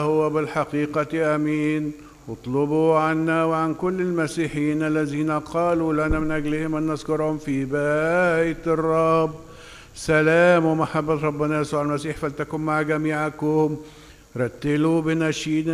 هو بالحقيقة أمين. اطلبوا عنا وعن كل المسيحيين الذين قالوا لنا من أجلهم أن نذكرهم في بيت الرب. سلام ومحبة ربنا يسوع المسيح فلتكن مع جميعكم. رتلوا بنشيد